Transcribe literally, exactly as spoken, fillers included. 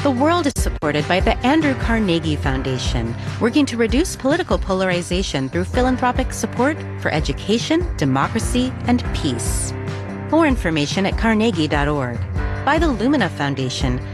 The World is supported by the Andrew Carnegie Foundation, working to reduce political polarization through philanthropic support for education, democracy, and peace. More information at carnegie dot org. By the Lumina Foundation,